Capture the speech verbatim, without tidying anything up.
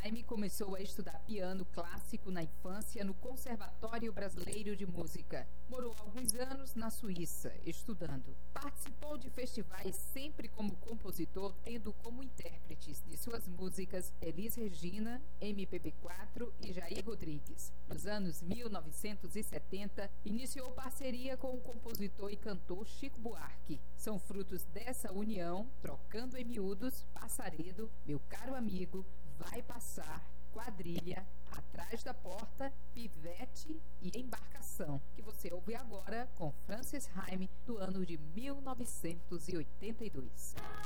Haime começou a estudar piano clássico na infância no Conservatório Brasileiro de Música. Morou alguns anos na Suíça, estudando. Participou de festivais sempre como compositor, tendo como intérpretes de suas músicas Elis Regina, M P B quatro e Jair Rodrigues. Nos anos mil novecentos e setenta, iniciou parceria com o compositor e cantor Chico Buarque. São frutos dessa união, Trocando em Miúdos, Passaredo, Meu Caro Amigo, Vai Passar, Quadrilha, Atrás da Porta, Pivete e Embarcação, que você ouve agora com Francis Haime, do ano de mil novecentos e oitenta e dois.